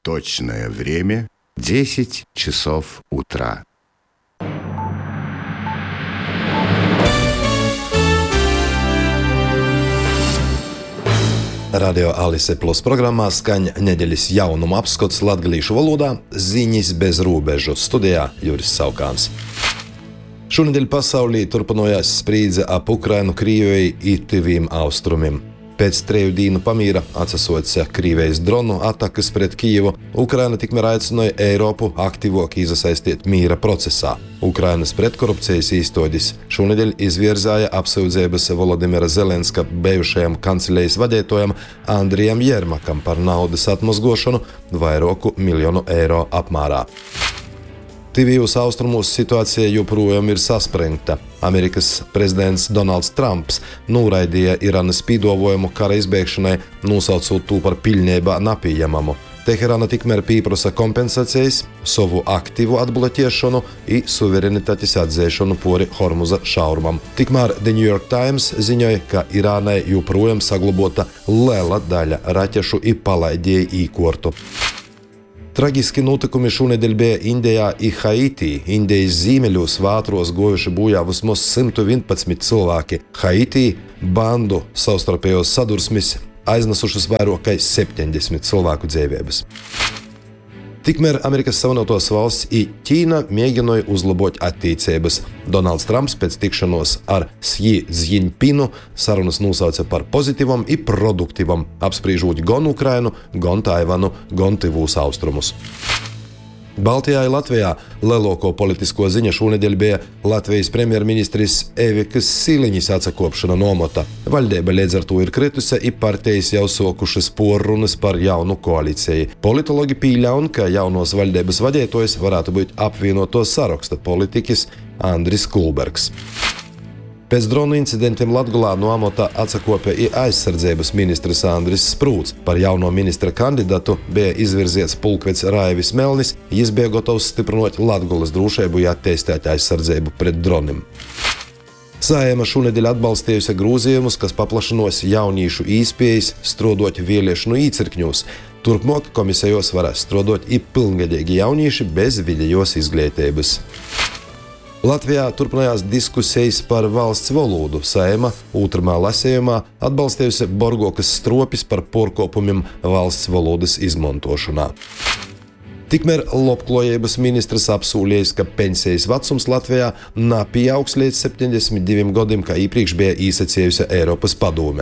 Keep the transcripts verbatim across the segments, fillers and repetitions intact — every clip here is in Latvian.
Точное время – десять часов утра. Radio Alise Plus programmā skaņa nedēļas jaunuma apskats latgalīšu valodā, ziņas bez rūbežu, studijā Juris Saukāns. Šonedēļ pasaulī turpinājās sprīdze ap Ukrainu, Krievijai i tuviem austrumiem. Pēc treju dīnu pamīra atsasoca Krievijas dronu atakas pret Kijevu, Ukraina tikmēr aicināja Eiropu aktīvāk iesaistīt mīra procesā. Ukrainas pretkorupcijas īstodis šonedēļ izvirzāja apsūdzības Volodimira Zelenska bijušajam kancelejas vadītājam Andrijam Jermakam par naudas atmazgošanu vairāku miljonu eiro apmērā. Tuvijos austrumos situācija joprojām ir saspringta. Amerikas prezidents Donalds Trumps noraidīja Irānas pīdavojumu kara izbeigšanai, nosaucot to par pilnībā nepieņemamu. Teherāna tikmēr pieprasa kompensācijas, savu aktīvu atbloķēšanu i suverenitātes atzīšanu pori Hormuza šaurumam. Tikmēr The New York Times ziņoja, ka Irānai joprojām saglabota liela daļa raķešu i palaidēju īkortu. Traģiski notikumi šonedēļ bija Indijā i Haitī. Indijas ziemeļos vātros gojuši bojā vismaz simt vienpadsmit cilvēki. Haitī bandu savstarpējos sadursmes aiznesušas vairāk kā septiņdesmit cilvēku dzīvības. Tikmēr Amerikas Savienotās valsts i Ķīna mēģināja uzlabot attiecības. Donalds Trumps pēc tikšanos ar Sji Dzjiņpinu sarunas nosauca par pozitīvam i produktīvam, apspriežot gan Ukrainu, gan Taivanu, gan tuvos austrumus. Baltijā i Latvijā lielāko politisko ziņu šonedēļ bija Latvijas premjerministris Evikas Siliņas atsakopšana no amata. Valdība līdz ar to ir kritusi i partijas jau sokušas porrunas par jaunu koalīciju. Politologi pieļauj, ka jaunos valdības vadītājs varētu būt apvienoto saraksta politiķis Andris Kulbergs. Pēc dronu incidentiem Latgolā no amata atsakopa i aizsardzības ministrs Andris Sprūts. Par jauno ministra kandidātu bija izvirzīts pulkvedis Raivis Melnis, jis bija gatavs stiprinot Latgolas drošību i attīstīt aizsardzību pret droniem. Saeima šonedēļ atbalstījusi grozījumus, kas paplašinos jauniešu iespējas strādāt vēlēšanu īcirkņos. Turpmāk komisijos varēs strādāt i pilngadīgi jaunieši bez vidējos izglītības. Latvijā turpinājās diskusijas par valsts valodu. Saeima otrajā lasījumā atbalstījusi Borgokas stropis par pārkāpumiem valsts valodas izmantošanā. Tikmēr labklājības ministrs apsolījis, ka pensijas vecums Latvijā nepieaugs līdz septiņdesmit diviem gadiem, kā iepriekš bija īsacējusi Eiropas padome.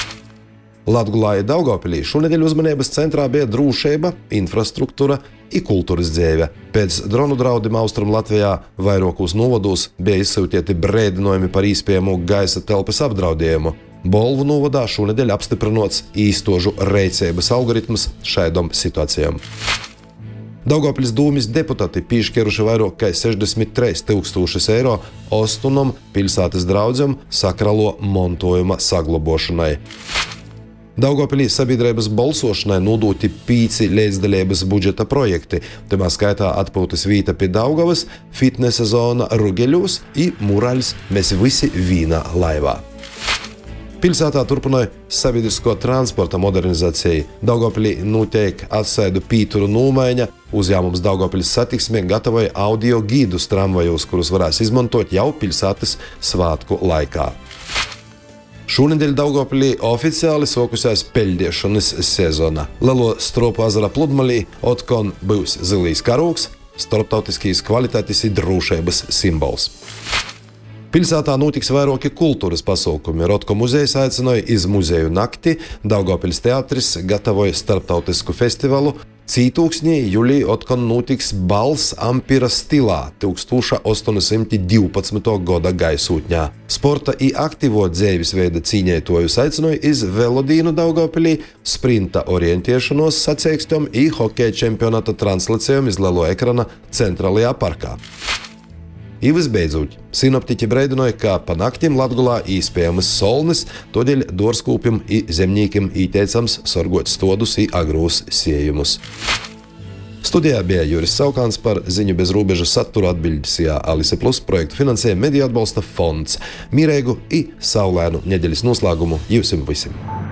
Latgolā i Daugavpilī šonedēļ uzmanības centrā bija drošība, infrastruktūra i kultūras dzīve. Pēc dronu draudiem Austrum Latvijā vairākos novados bija izsūtīti brēdinājumi par iespējamu gaisa telpas apdraudējumu. Bolvu novadā šonedēļ apstiprinots īstožu rēcības algoritms šādām situācijām. Daugavpiļas dūmis deputāti piešķēruši vairāk kā sešdesmit trīs tūkstošus eiro Ostunam pilsētas draudzam sakralo montojuma saglabošanai. Daugavpilī sabiedrības balsošanai nodoti pīci līdzdalības budžeta projekti, tamā skaitā atpūtas vīta pie Daugavas, fitnesa zona Rugeļos i muraļs Mēs visi vīnā laivā. Pilsētā turpināja sabiedrisko transporta modernizāciju. Daugavpilī notiek atsaidu pīturu nomaiņa, uzņēmums Daugavpiļas satiksme gatavoja audio gīdus tramvajos, kurus varēs izmantot jau pilsētas svātku laikā. Šonedēļ Daugavpilī oficiāli sokusies peļdiešanas sezona. Lielo Stropu ezera pludmalī otkon būs zilīs karūks, starptautiskīs kvalitātes i drošības simbols. Pilsētā notiks vairāki kultūras pasākumi. Rotko muzejs aicināja iz muzeju nakti, Daugavpiļas teatris gatavoja starptautisku festivālu, Cītūksnī jūlī otkon notiks bals ampira stilā tūkstoš astoņsimt divpadsmitā gada gaisotņā. Sporta i aktīvo dzīvesveida cīņētojus aicināja iz velodīnu Daugavpilī, sprinta orientēšanos sacīkstam i hokeja čempionāta translācijām iz lielo ekrana centrālajā parkā. I visbeidzot, sinoptiķi brēdināja, ka pa naktim Latgolā iespējamas solnis, todēļ dārzkopim i zemniekiem ieteicams sorgot stodus i agrūs sējumus. Studijā bija Juris Saukāns, par ziņu bez robežu saturu atbildīja Alise Plus projektu finansēja Mediju atbalsta fonds. Mīreigu i saulēnu nedēļas noslēgumu jūsim visiem!